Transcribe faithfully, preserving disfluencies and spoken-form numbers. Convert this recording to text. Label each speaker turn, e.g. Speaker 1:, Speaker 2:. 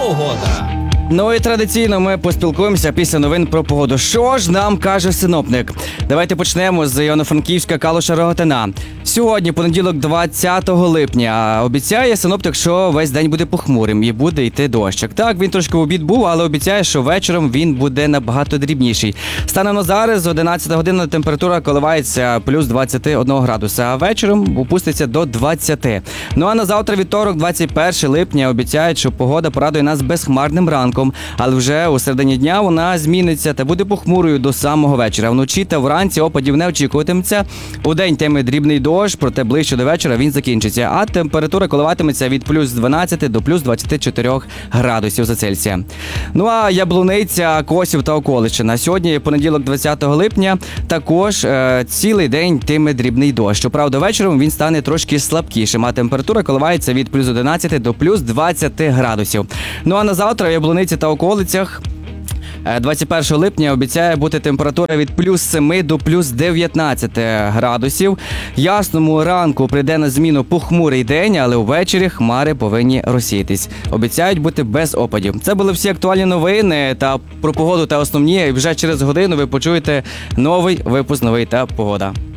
Speaker 1: погода.
Speaker 2: Ну і традиційно ми поспілкуємося після новин про погоду. Що ж нам каже синоптик? Давайте почнемо з Івано-Франківська, Калуша, Рогатина. Сьогодні, понеділок, двадцятого липня, обіцяє синоптик, що весь день буде похмурим і буде йти дощик. Так, він трошки в обід був, але обіцяє, що вечором він буде набагато дрібніший. Станом на зараз, одинадцята година, температура коливається плюс двадцять один градуса, а вечором опуститься до двадцяти. Ну а на завтра, вівторок, двадцять перше липня, обіцяють, що погода порадує нас безхмарним ранком, але вже у середині дня вона зміниться та буде похмурою до самого вечора. Вночі та вранці опадів не очікуватиметься. У день теми дрібний дощ, проте ближче до вечора він закінчиться, а температура коливатиметься від плюс дванадцяти до плюс двадцяти чотирьох градусів за Цельсія. Ну а Яблуниця, Косів та Околичина. Сьогодні, понеділок, двадцятого липня, також е, цілий день тиме дрібний дощ. Щоправда, вечором він стане трошки слабкішим, а температура коливається від плюс одинадцяти до плюс двадцяти градусів. Ну а на завтра в Яблуниці та околицях двадцять першого липня обіцяє бути температура від плюс семи до плюс дев'ятнадцяти градусів. Ясному ранку прийде на зміну похмурий день, але ввечері хмари повинні розсіятись. Обіцяють бути без опадів. Це були всі актуальні новини та про погоду та основні. Вже через годину ви почуєте новий випуск «Новий та погода».